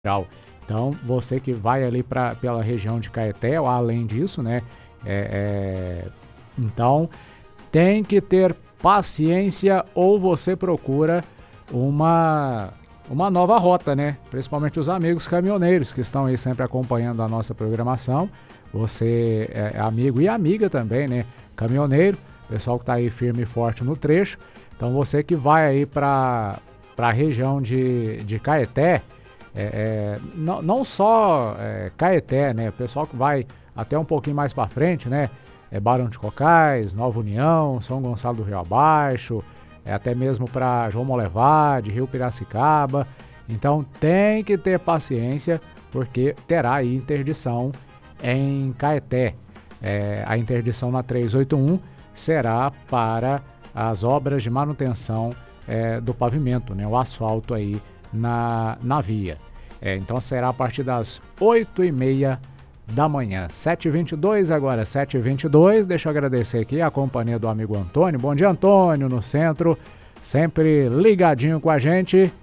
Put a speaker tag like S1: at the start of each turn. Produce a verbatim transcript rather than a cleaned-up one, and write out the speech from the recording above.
S1: Legal. Então, você que vai ali pra, pela região de Caeté, ou além disso, né? É, é, então, tem que ter paciência ou você procura uma, uma nova rota, né? Principalmente os amigos caminhoneiros que estão aí sempre acompanhando a nossa programação. Você é amigo e amiga também, né? Caminhoneiro, pessoal que está aí firme e forte no trecho. Então, você que vai aí para a região de, de Caeté, É, é, não, não só é, Caeté, né? O pessoal que vai até um pouquinho mais para frente, né? É Barão de Cocais, Nova União, São Gonçalo do Rio Abaixo, é, até mesmo para João Molevade, Rio Piracicaba. Então tem que ter paciência, porque terá aí interdição em Caeté. É, a interdição na trezentos e oitenta e um será para as obras de manutenção é, do pavimento, né? O asfalto aí Na, na via. É, então será a partir das oito e meia da manhã. sete e vinte e dois agora, sete e vinte e dois. Deixa eu agradecer aqui a companhia do amigo Antônio. Bom dia, Antônio, no centro, sempre ligadinho com a gente.